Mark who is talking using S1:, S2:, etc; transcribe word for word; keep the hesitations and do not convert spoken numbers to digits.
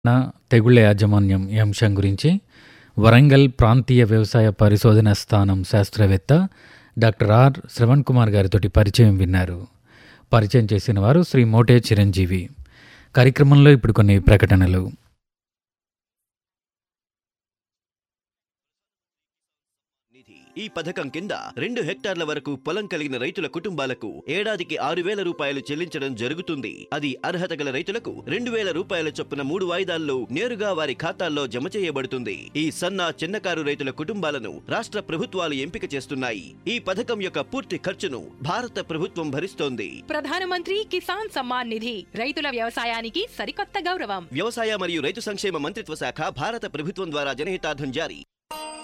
S1: నా తెగుళ్ల యాజమాన్యం ఈ అంశం గురించి వరంగల్ ప్రాంతీయ వ్యవసాయ పరిశోధన స్థానం శాస్త్రవేత్త డాక్టర్ ఆర్ శ్రవణ్ కుమార్ గారితో పరిచయం విన్నారు. పరిచయం చేసిన వారు శ్రీ మోటే చిరంజీవి. కార్యక్రమంలో ఇప్పుడు కొన్ని ప్రకటనలు.
S2: ఈ పథకం కింద రెండు హెక్టార్ల వరకు పొలం కలిగిన రైతుల కుటుంబాలకు ఏడాదికి ఆరు వేల రూపాయలు చెల్లించడం జరుగుతుంది. అది అర్హత గల రైతులకు రెండు వేల రూపాయల చొప్పున మూడు వాయిదాల్లో నేరుగా వారి ఖాతాల్లో జమ చేయబడుతుంది. ఈ సన్న చిన్నకారు రైతుల కుటుంబాలను రాష్ట్ర ప్రభుత్వాలు ఎంపిక చేస్తున్నాయి. ఈ పథకం యొక్క పూర్తి ఖర్చును భారత ప్రభుత్వం భరిస్తోంది.
S3: ప్రధానమంత్రి కిసాన్ సమ్మాన్ నిధి రైతుల వ్యవసాయానికి సరికొత్త గౌరవం.
S2: వ్యవసాయ మరియు రైతు సంక్షేమ మంత్రిత్వ శాఖ, భారత ప్రభుత్వం ద్వారా జనహితార్థం జారీ.